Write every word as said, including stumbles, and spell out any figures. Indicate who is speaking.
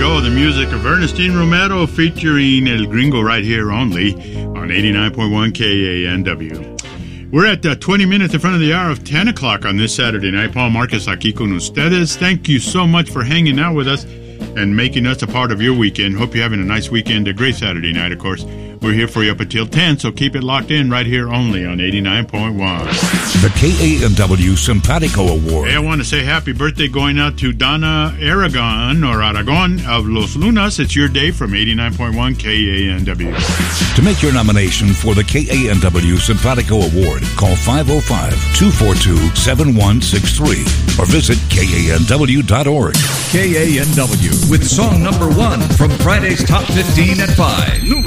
Speaker 1: show, the music of Ernestine Romero featuring El Gringo right here only on eighty-nine point one K A N W. We're at uh, twenty minutes in front of the hour of ten o'clock on this Saturday night. Paul Marquez aquí con ustedes. Thank you so much for hanging out with us and making us a part of your weekend. Hope you're having a nice weekend, a great Saturday night, of course. We're here for you up until ten, so keep it locked in right here only on eighty-nine point one.
Speaker 2: The K A N W Simpatico Award.
Speaker 1: Hey, I want to say happy birthday going out to Donna Aragon, or Aragon of Los Lunas. It's your day from eighty-nine point one K A N W.
Speaker 2: To make your nomination for the K A N W Simpatico Award, call five oh five, two four two, seven one six three or visit K A N W dot org.
Speaker 3: K A N W with song number one from Friday's Top fifteen at five.